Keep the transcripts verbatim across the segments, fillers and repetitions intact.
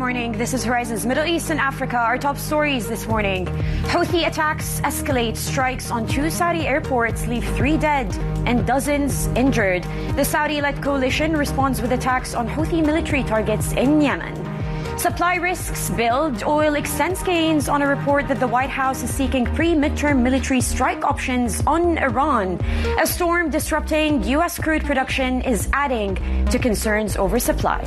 morning. This is Horizons Middle East and Africa. Our top stories this morning. Houthi attacks escalate. Strikes on two Saudi airports leave three dead and dozens injured. The Saudi-led coalition responds with attacks on Houthi military targets in Yemen. Supply risks build. Oil extends gains on a report that the White House is seeking pre-midterm military strike options on Iran. A storm disrupting U S crude production is adding to concerns over supply.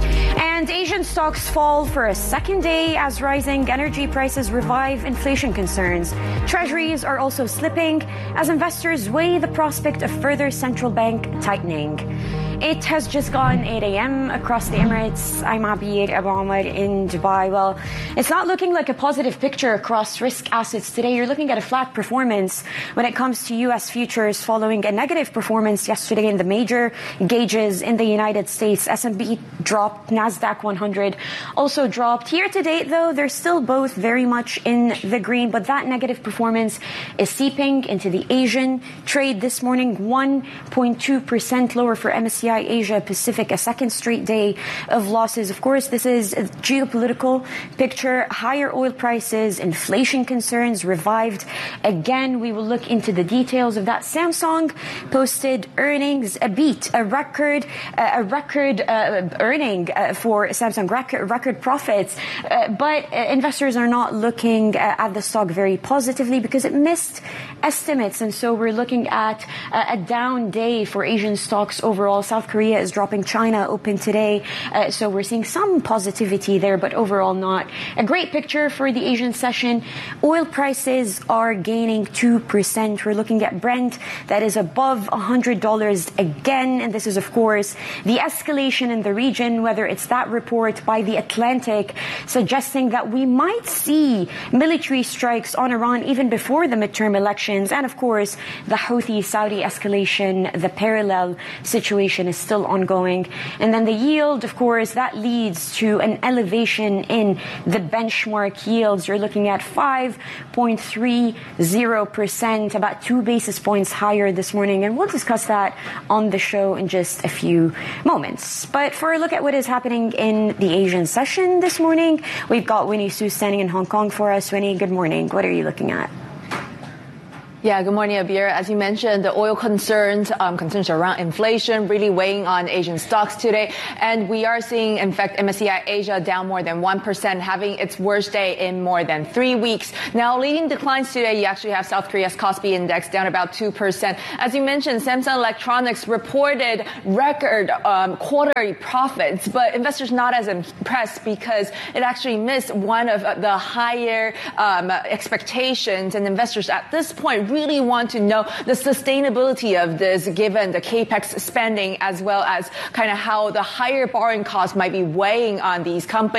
And Asian stocks fall for a second day as rising energy prices revive inflation concerns. Treasuries are also slipping as investors weigh the prospect of further central bank tightening. It has just gone eight a.m. across the Emirates. I'm Abir Abu Omar in Dubai. Well, it's not looking like a positive picture across risk assets today. You're looking at a flat performance when it comes to U S futures following a negative performance yesterday in the major gauges in the United States. S and P dropped, NASDAQ one hundred also dropped. Year to date, though, they're still both very much in the green, but that negative performance is seeping into the Asian trade this morning. one point two percent lower for M S C I Asia Pacific, a second straight day of losses. Of course, this is a geopolitical picture. Higher oil prices, inflation concerns revived. Again, we will look into the details of that. Samsung posted earnings, a beat, a record, uh, a record uh, earning uh, for Samsung, record, record profits. Uh, but uh, investors are not looking uh, at the stock very positively because it missed estimates. And so we're looking at uh, a down day for Asian stocks overall. South Korea is dropping. China open today. Uh, so we're seeing some positivity there, but overall not. A great picture for the Asian session. Oil prices are gaining two percent. We're looking at Brent that is above one hundred dollars again. And this is, of course, the escalation in the region, whether it's that report by The Atlantic suggesting that we might see military strikes on Iran even before the midterm elections. And, of course, the Houthi-Saudi escalation, the parallel situation is still ongoing. And then the yield, of course, that leads to an elevation in the benchmark yields. You're looking at five point three zero percent, about two basis points higher this morning. And we'll discuss that on the show in just a few moments. But for a look at what is happening in the Asian session this morning, we've got Winnie Su standing in Hong Kong for us. Winnie, good morning. What are you looking at? Yeah, good morning, Abir. As you mentioned, the oil concerns, um, concerns around inflation really weighing on Asian stocks today. And we are seeing, in fact, M S C I Asia down more than one percent, having its worst day in more than three weeks. Now, leading declines today, you actually have South Korea's Kospi Index down about two percent. As you mentioned, Samsung Electronics reported record um, quarterly profits, but investors not as impressed because it actually missed one of the higher um, expectations. And investors at this point really want to know the sustainability of this given the capex spending as well as kind of how the higher borrowing costs might be weighing on these companies.